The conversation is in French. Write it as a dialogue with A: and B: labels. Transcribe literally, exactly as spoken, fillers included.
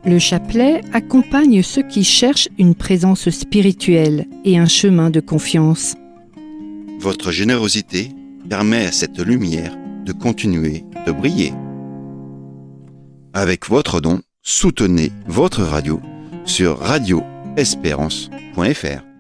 A: Le chapelet accompagne ceux qui cherchent une présence spirituelle et un chemin de confiance.
B: Votre générosité permet à cette lumière de continuer de briller. Avec votre don, soutenez votre radio sur radio espérance point f r.